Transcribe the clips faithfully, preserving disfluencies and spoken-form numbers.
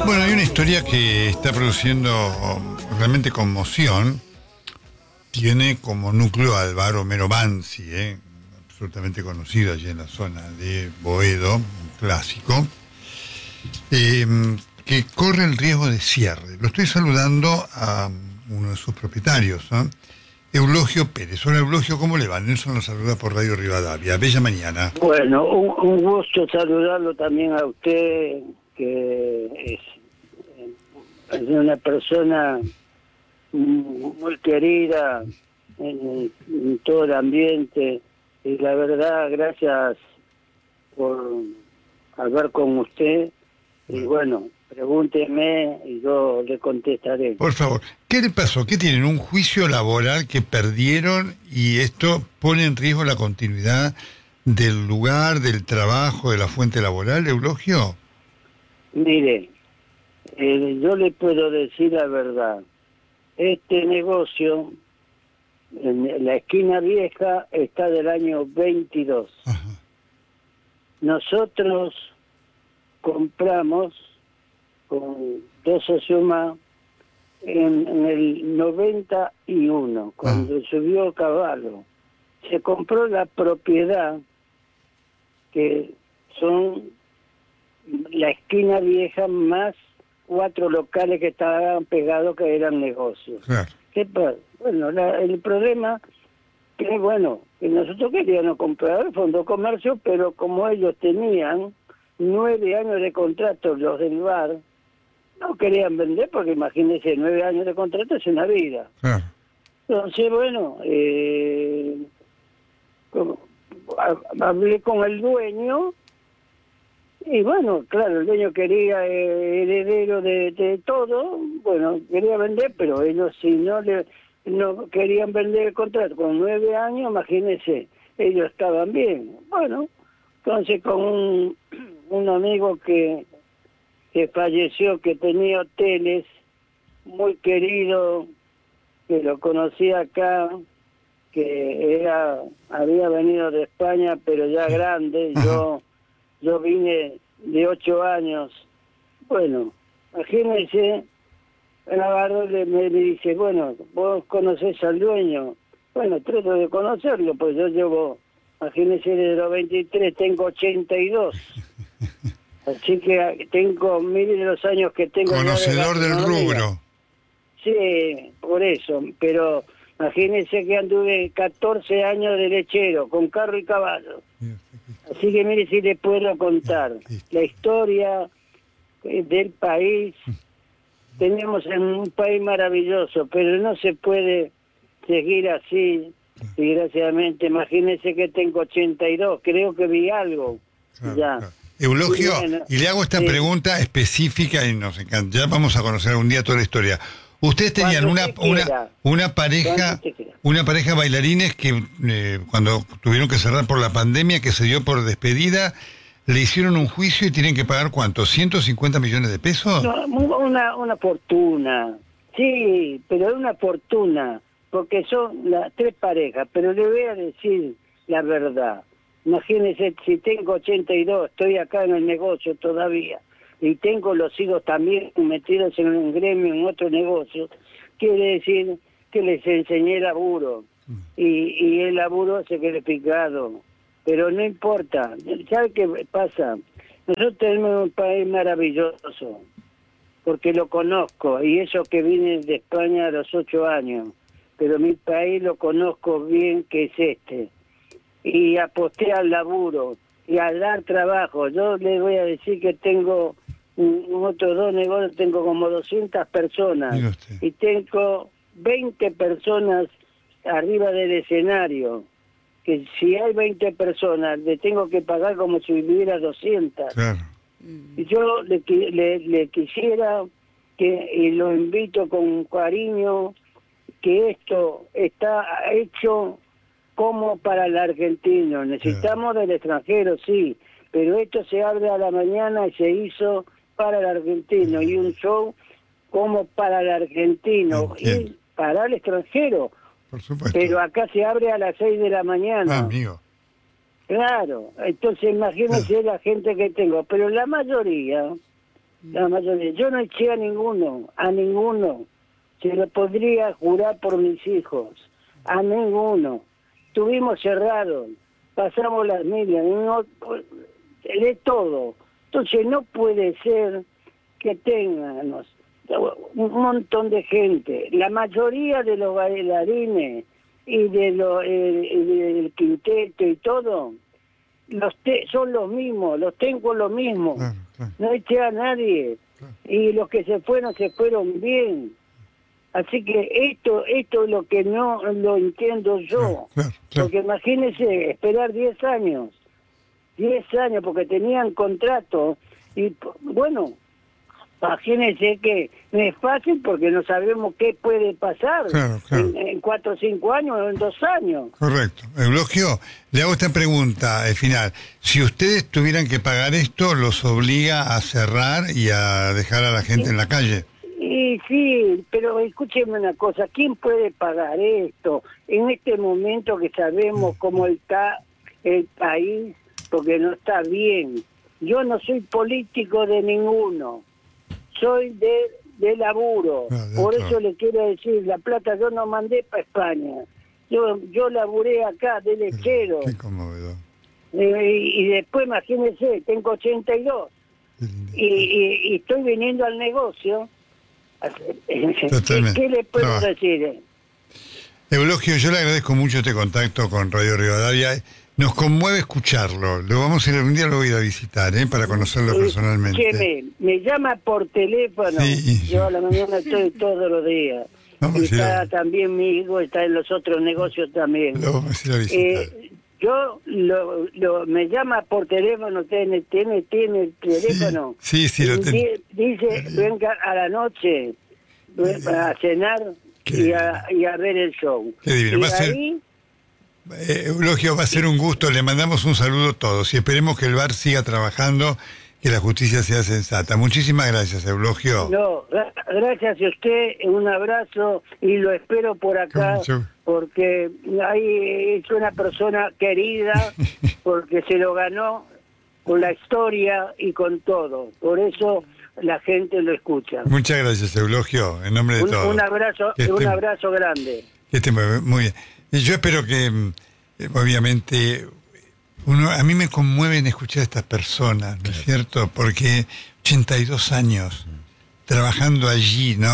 Bueno, hay una historia que está produciendo realmente conmoción. Tiene como núcleo a Álvaro Mero Manzi, ¿eh? absolutamente conocido allí en la zona de Boedo, un clásico, eh, que corre el riesgo de cierre. Lo estoy saludando a uno de sus propietarios, ¿no? Eulogio Pérez. Hola Eulogio, ¿cómo le va? Nelson lo saluda por Radio Rivadavia. Bella mañana. Bueno, un, un gusto saludarlo también a usted, que es, es una persona muy querida en, en todo el ambiente, y la verdad, gracias por hablar con usted. Y bueno, pregúnteme y yo le contestaré. Por favor, ¿qué le pasó? ¿Qué tienen? ¿Un juicio laboral que perdieron y esto pone en riesgo la continuidad del lugar, del trabajo, de la fuente laboral, Eulogio? Mire, eh, yo le puedo decir la verdad. Este negocio, en la esquina vieja, está del año veintidós. Ajá. Nosotros compramos con dos socios más en, en el noventa y uno, cuando ah. subió Caballo. Se compró la propiedad, que son la esquina vieja más cuatro locales que estaban pegados, que eran negocios. Claro. ¿Qué pasa? Bueno, la, el problema que, bueno, que nosotros queríamos comprar el Fondo Comercio, pero como ellos tenían nueve años de contrato, los del bar, no querían vender, porque imagínense, nueve años de contrato es una vida. Claro. Entonces, bueno, eh, hablé con el dueño, y bueno, claro, el dueño quería eh, heredero de, de todo. Bueno, quería vender, pero ellos si no le no querían vender el contrato con nueve años, imagínense, ellos estaban bien. Bueno, entonces con un, un amigo que, que falleció, que tenía hoteles, muy querido, que lo conocí acá, que era había venido de España, pero ya grande. Yo yo vine de ocho años. Bueno, imagínense, Navarro le, me dice, bueno, vos conocés al dueño. Bueno, trato de conocerlo, pues yo llevo, imagínense, de los veintitrés, tengo ochenta y dos. Así que tengo, miren los años que tengo. Conocedor de del rubro. Sí, por eso, pero imagínense que anduve catorce años de lechero, con carro y caballo. Así que mire si le puedo contar la historia del país. Tenemos un país maravilloso, pero no se puede seguir así, desgraciadamente. Imagínense que tengo ochenta y dos, creo que vi algo. Claro, ya. Claro. Eulogio, y, bueno, y le hago esta sí. pregunta específica y nos encanta. Ya vamos a conocer un día toda la historia. Ustedes tenían una una una pareja una pareja bailarines que eh, cuando tuvieron que cerrar por la pandemia, que se dio por despedida, le hicieron un juicio y tienen que pagar ¿cuánto? ¿ciento cincuenta millones de pesos? No, una una fortuna. Sí, pero es una fortuna, porque son las tres parejas, pero le voy a decir la verdad. Imagínense, si tengo ochenta y dos, estoy acá en el negocio todavía, y tengo los hijos también metidos en un gremio, en otro negocio, quiere decir que les enseñé laburo, y, y el laburo se queda picado, pero no importa. ¿Sabe qué pasa? Nosotros tenemos un país maravilloso, porque lo conozco, y eso que vine de España a los ocho años, pero mi país lo conozco bien, que es este, y aposté al laburo, y a dar trabajo. Yo les voy a decir que tengo un otros dos negocios, tengo como doscientas personas, y tengo veinte personas arriba del escenario, que si hay veinte personas, le tengo que pagar como si viviera doscientas. Claro. Y yo le, le, le quisiera, que y lo invito con cariño, que esto está hecho como para el argentino. Necesitamos claro. del extranjero, sí, pero esto se abre a la mañana y se hizo para el argentino, y un show como para el argentino y para el extranjero. Por supuesto. Pero acá se abre a las seis de la mañana. Ah, amigo. Claro, entonces imagínense claro. la gente que tengo, pero la mayoría La mayoría. Yo no eché a ninguno, a ninguno. Se lo podría jurar por mis hijos. A ninguno. Estuvimos cerrados, pasamos las medias, no, de todo. Entonces no puede ser que tengamos un montón de gente, la mayoría de los bailarines y de lo, el, el, el quinteto y todo, los te, son los mismos, los tengo los mismos, claro, claro. No eché a nadie, claro. Y los que se fueron, se fueron bien. Así que esto esto es lo que no lo entiendo yo, claro, claro, claro. Porque imagínense esperar diez años, diez años, porque tenían contrato, y bueno, imagínense que no es fácil porque no sabemos qué puede pasar, claro, claro. En, en cuatro o cinco años o en dos años. Correcto. Eulogio, le hago esta pregunta al final. Si ustedes tuvieran que pagar esto, ¿los obliga a cerrar y a dejar a la gente sí. en la calle? Y sí, pero escúcheme una cosa, ¿quién puede pagar esto? En este momento que sabemos cómo está el país, porque no está bien. Yo no soy político de ninguno, soy de, de laburo. Ah, de Por eso le quiero decir, la plata yo no mandé para España. Yo yo laburé acá de lechero. Qué conmovedor. Eh, y, y después, imagínense, tengo ochenta y dos. Y, y, y estoy viniendo al negocio. Totalmente. ¿Qué le puedo no. decir? Eulogio, yo le agradezco mucho este contacto con Radio Rivadavia. Nos conmueve escucharlo. Lo vamos a ir, un día lo voy a ir a visitar, ¿eh? Para conocerlo eh, personalmente. Me, me llama por teléfono. Sí. Yo a la mañana estoy todos los días. Vamos y está a... también mi hijo, está en los otros negocios también. Lo vamos a ir a visitar. Eh, yo lo, lo me llama por teléfono, tiene tiene tiene el teléfono. Sí, sí, sí lo tengo. Dice, venga a la noche a cenar y a, y a ver el show. Qué divino. Y va a ser, ahí, eh, Eulogio, va a ser un gusto. Le mandamos un saludo a todos y esperemos que el bar siga trabajando, que la justicia sea sensata. Muchísimas gracias, Eulogio. No, gracias a usted, un abrazo y lo espero por acá. Porque ahí es una persona querida, porque se lo ganó con la historia y con todo. Por eso la gente lo escucha. Muchas gracias, Eulogio, en nombre de un, todos. Un abrazo, que un esté, abrazo grande. Que esté muy, muy bien. Y yo espero que, obviamente, uno, a mí me conmueven escuchar a estas personas, ¿no es cierto? Porque ochenta y dos años trabajando allí, ¿no?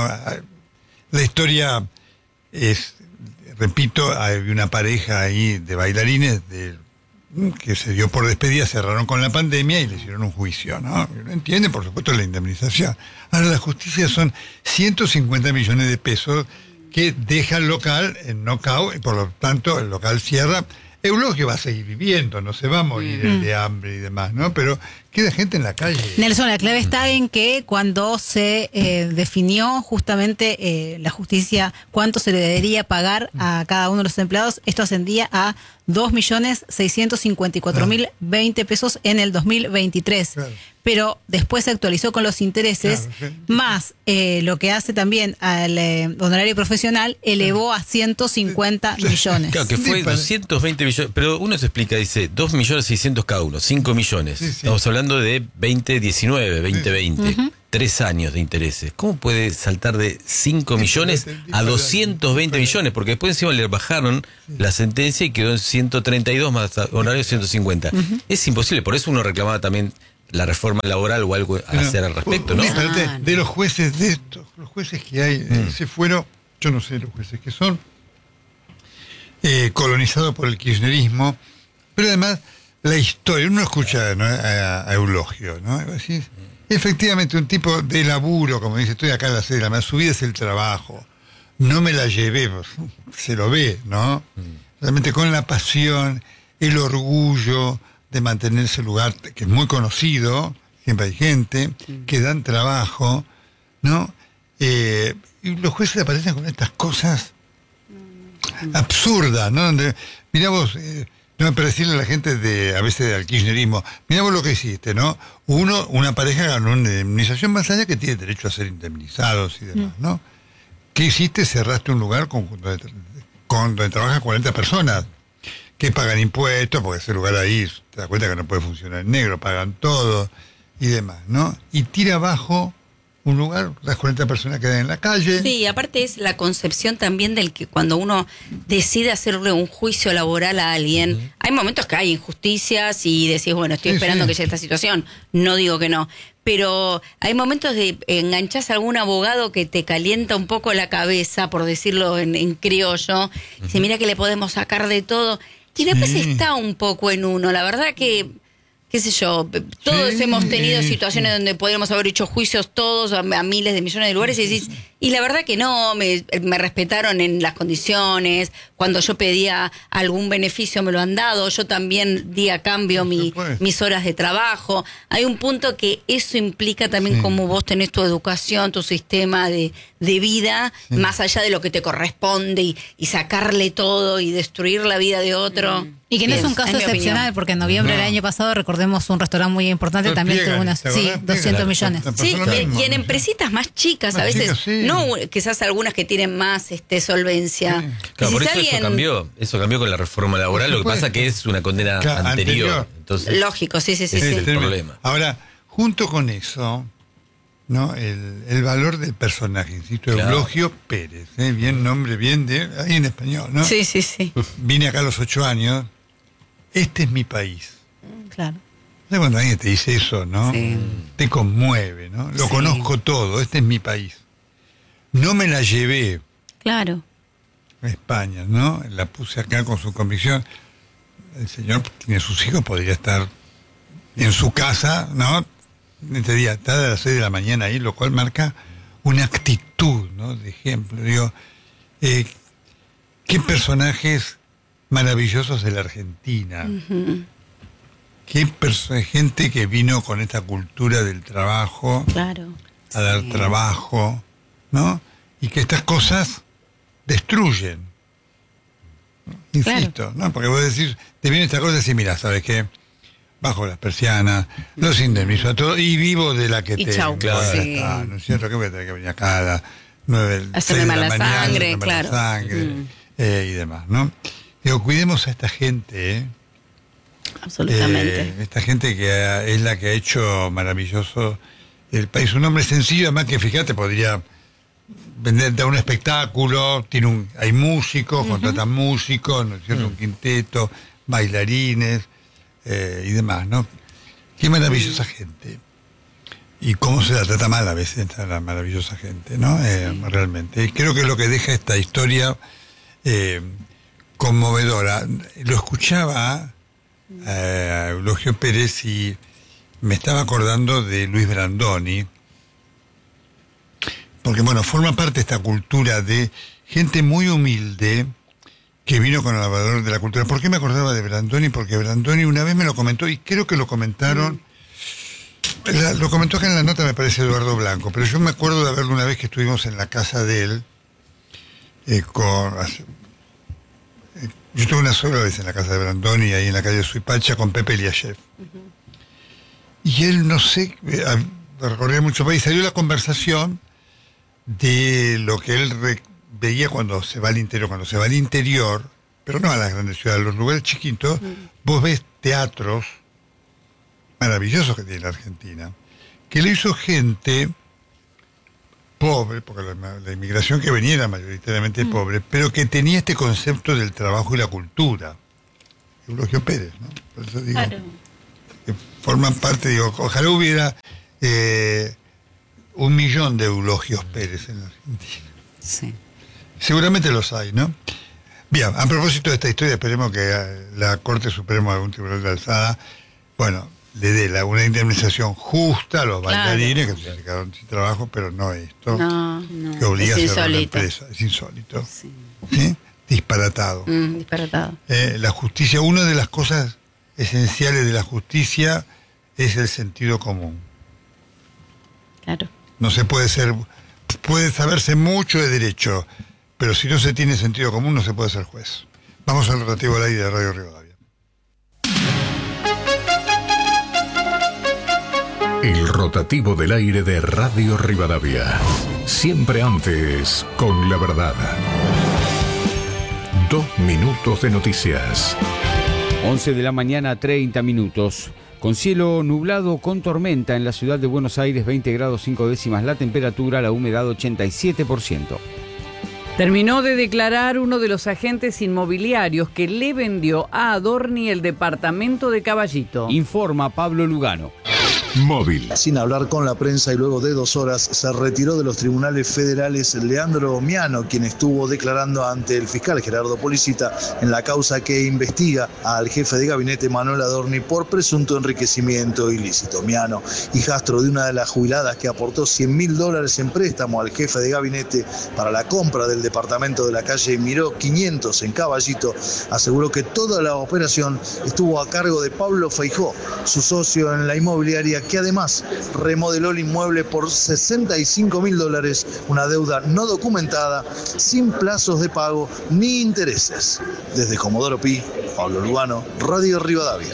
La historia es... Repito, hay una pareja ahí de bailarines de, que se dio por despedida, cerraron con la pandemia y le hicieron un juicio, ¿no? No entienden, por supuesto, la indemnización. Ahora, la justicia son ciento cincuenta millones de pesos que deja el local en knockout y por lo tanto el local cierra. Eulogio va a seguir viviendo, no se va a morir mm. de hambre y demás, ¿no? Pero queda gente en la calle. Nelson, la clave está en que cuando se eh, definió justamente eh, la justicia cuánto se le debería pagar a cada uno de los empleados, esto ascendía a dos millones seiscientos cincuenta y cuatro mil veinte pesos en el dos mil veintitrés. Claro. Pero después se actualizó con los intereses, claro, sí. más eh, lo que hace también al eh, honorario profesional, elevó a ciento cincuenta millones. Claro, que fue doscientos veinte millones, pero uno se explica, dice, dos millones seiscientos cada uno, cinco millones. Sí, sí. Estamos hablando de veinte diecinueve, veinte veinte, sí. uh-huh. tres años de intereses. ¿Cómo puede saltar de cinco millones a doscientos veinte millones? Porque después encima le bajaron sí. la sentencia y quedó en ciento treinta y dos más honorario ciento cincuenta. Uh-huh. Es imposible, por eso uno reclamaba también la reforma laboral o algo a pero, hacer al respecto, ¿no? De, de los jueces de estos, los jueces que hay, mm. eh, se fueron, yo no sé los jueces que son, eh, colonizados por el kirchnerismo, pero además la historia, uno escucha, ¿no? a, a Eulogio, ¿no? Así, efectivamente un tipo de laburo, como dice, estoy acá a las seis de la mañana, su vida es el trabajo, no me la llevé, pues, se lo ve, ¿no? Mm. Realmente con la pasión, el orgullo de mantener ese lugar que es muy conocido, siempre hay gente, sí. que dan trabajo, ¿no? Eh, y los jueces aparecen con estas cosas mm. absurdas, ¿no? Donde, mirá vos, eh, no para decirle a la gente de, a veces del kirchnerismo, mirá vos lo que hiciste, ¿no? Uno, una pareja ganó una indemnización más allá que tiene derecho a ser indemnizados y demás, mm. ¿no? ¿Qué hiciste? Cerraste un lugar con, donde, con, donde trabajan cuarenta personas. Que pagan impuestos, porque ese lugar ahí te das cuenta que no puede funcionar en negro, pagan todo. y demás, ¿no? Y tira abajo un lugar, las cuarenta personas quedan en la calle. Sí, aparte es la concepción también del que cuando uno decide hacerle un juicio laboral a alguien, uh-huh. hay momentos que hay injusticias y decís, bueno, estoy sí, esperando sí. que llegue esta situación, no digo que no, pero hay momentos de enganchás a algún abogado que te calienta un poco la cabeza, por decirlo en, en criollo, uh-huh. y dice, mira que le podemos sacar de todo, y después sí. está un poco en uno, la verdad que... qué sé yo, todos sí, hemos tenido situaciones sí. donde podríamos haber hecho juicios todos a, a miles de millones de lugares y decís, y la verdad que no, me, me respetaron en las condiciones, cuando yo pedía algún beneficio me lo han dado, yo también di a cambio mi, mis horas de trabajo. Hay un punto que eso implica también sí. cómo vos tenés tu educación, tu sistema de, de vida, sí. más allá de lo que te corresponde y, y sacarle todo y destruir la vida de otro. Mm. Y que no es un caso es excepcional, porque en noviembre no. del año pasado, recordemos, un restaurante muy importante, también tuvo unas, sí, doscientos millones. Sí, mismo, y en empresitas más chicas, más a veces, chicas, sí. no quizás algunas que tienen más este solvencia. Sí. Claro, si por eso alguien... eso cambió, eso cambió con la reforma laboral, lo que pasa que es una condena claro, anterior. anterior. Entonces, lógico, sí, sí, sí. Ese sí. es el problema. Ahora, junto con eso, ¿no? El, el valor del personaje, insisto, claro. Eulogio Pérez, ¿eh? Bien nombre, bien de, ahí en español, ¿no? Sí, sí, sí. Vine acá a los ocho años. Este es mi país. Claro. Cuando alguien te dice eso, ¿no? Sí. Te conmueve, ¿no? Lo sí. conozco todo, este es mi país. No me la llevé. Claro. A España, ¿no? La puse acá con su convicción. El señor tiene sus hijos, podría estar en su casa, ¿no? Este día, está a las seis de la mañana ahí, lo cual marca una actitud, ¿no? De ejemplo. Digo, eh, ¿qué personajes maravillosos de la Argentina? Uh-huh. Qué perso- gente que vino con esta cultura del trabajo, claro, a dar sí. trabajo, ¿no? Y que estas cosas destruyen. Insisto, claro. ¿no? Porque vos decís, te viene esta cosa y decís, mira, ¿sabes qué? Bajo las persianas, los indemnizo a todos y vivo de la que y te... Chau, claro, sí. está, ¿no es cierto? Que voy a tener que venir acá a las nueve, hacerme seis de mala la mañana, sangre, mala claro. sangre, mm. eh, y demás, ¿no? Digo, cuidemos a esta gente, ¿eh? Absolutamente. Eh, esta gente que ha, es la que ha hecho maravilloso el país. Un hombre sencillo, además que fíjate, podría vender, dar un espectáculo, tiene un, hay músicos, uh-huh. contratan músicos, ¿no es cierto? Uh-huh. Un quinteto, bailarines eh, y demás, ¿no? Qué maravillosa uh-huh. gente. Y cómo se la trata mal a veces a la maravillosa gente, ¿no? Eh, sí. Realmente. Y creo que es lo que deja esta historia eh, conmovedora. Lo escuchaba eh, a Eulogio Pérez y me estaba acordando de Luis Brandoni, porque bueno, forma parte de esta cultura de gente muy humilde que vino con el valor de la cultura. ¿Por qué me acordaba de Brandoni? Porque Brandoni una vez me lo comentó, y creo que lo comentaron, la, lo comentó acá en la nota, me parece, Eduardo Blanco, pero yo me acuerdo de verlo una vez que estuvimos en la casa de él, eh, con... Eh, yo estuve una sola vez en la casa de Brandoni, ahí en la calle Suipacha, con Pepe Eliashev. Uh-huh. Y él, no sé, recorría mucho país, salió la conversación de lo que él re- veía cuando se va al interior, cuando se va al interior, pero no a las grandes ciudades, a los lugares chiquitos, uh-huh. vos ves teatros maravillosos que tiene la Argentina, que le hizo gente pobre, porque la, la inmigración que venía era mayoritariamente uh-huh. pobre, pero que tenía este concepto del trabajo y la cultura. Eulogio Pérez, ¿no? Por eso digo, claro. que forman parte, digo, ojalá hubiera eh, un millón de Eulogios Pérez en la Argentina. Sí. Seguramente los hay, ¿no? Bien, a propósito de esta historia, esperemos que la Corte Suprema de algún tribunal de alzada, bueno, le dé la, una indemnización justa a los claro. bailarines que se quedaron sin trabajo, pero no esto, no, no. que obliga es a cerrar la empresa. Es insólito. Sí. ¿Sí? Disparatado. Mm, disparatado. Eh, la justicia, una de las cosas esenciales de la justicia es el sentido común. Claro. No se puede ser, puede saberse mucho de derecho, pero si no se tiene sentido común no se puede ser juez. Vamos al rotativo al aire de Radio Rivadavia. El rotativo del aire de Radio Rivadavia. Siempre antes con la verdad. Dos minutos de noticias. once de la mañana, treinta minutos. Con cielo nublado con tormenta en la ciudad de Buenos Aires, veinte grados cinco décimas la temperatura, la humedad ochenta y siete por ciento. Terminó de declarar uno de los agentes inmobiliarios que le vendió a Adorni el departamento de Caballito. Informa Pablo Lugano. Móvil. Sin hablar con la prensa y luego de dos horas se retiró de los tribunales federales Leandro Miano, quien estuvo declarando ante el fiscal Gerardo Policita en la causa que investiga al jefe de gabinete Manuel Adorni por presunto enriquecimiento ilícito. Miano, hijastro de una de las jubiladas que aportó cien mil dólares en préstamo al jefe de gabinete para la compra del departamento de la calle Miró quinientos en Caballito, aseguró que toda la operación estuvo a cargo de Pablo Feijó, su socio en la inmobiliaria, que además remodeló el inmueble por sesenta y cinco mil dólares, una deuda no documentada, sin plazos de pago ni intereses. Desde Comodoro Pi, Pablo Lugano, Radio Rivadavia.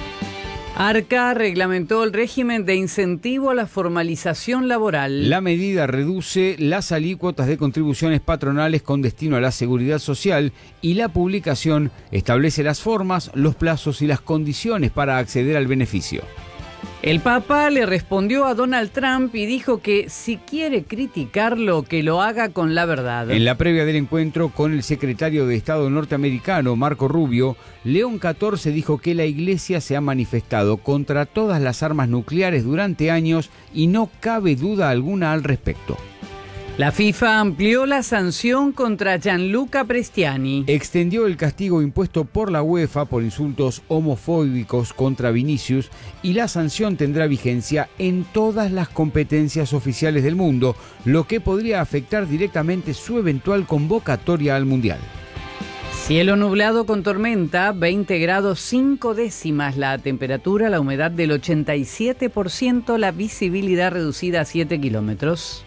Arca reglamentó el régimen de incentivo a la formalización laboral. La medida reduce las alícuotas de contribuciones patronales con destino a la seguridad social y la publicación establece las formas, los plazos y las condiciones para acceder al beneficio. El Papa le respondió a Donald Trump y dijo que si quiere criticarlo, que lo haga con la verdad. En la previa del encuentro con el secretario de Estado norteamericano, Marco Rubio, León catorce dijo que la Iglesia se ha manifestado contra todas las armas nucleares durante años y no cabe duda alguna al respecto. La FIFA amplió la sanción contra Gianluca Prestiani. Extendió el castigo impuesto por la UEFA por insultos homofóbicos contra Vinicius y la sanción tendrá vigencia en todas las competencias oficiales del mundo, lo que podría afectar directamente su eventual convocatoria al Mundial. Cielo nublado con tormenta, veinte grados cinco décimas la temperatura, la humedad del ochenta y siete por ciento, la visibilidad reducida a siete kilómetros.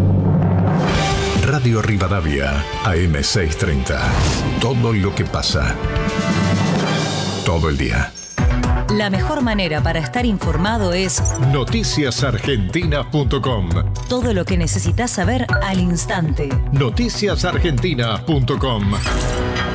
Radio Rivadavia, A M seiscientos treinta. Todo lo que pasa. Todo el día. La mejor manera para estar informado es noticias argentinas punto com. Todo lo que necesitas saber al instante. noticias argentinas punto com.